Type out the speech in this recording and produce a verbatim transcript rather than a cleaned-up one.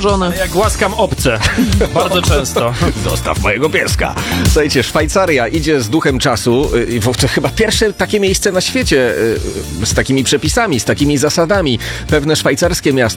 żonę. Jak głaskam obce. Bardzo często. Zostaw mojego pieska. Słuchajcie, Szwajcaria idzie z duchem czasu. To chyba pierwsze takie miejsce na świecie z takimi przepisami, z takimi zasadami. Pewne szwajcarskie miasto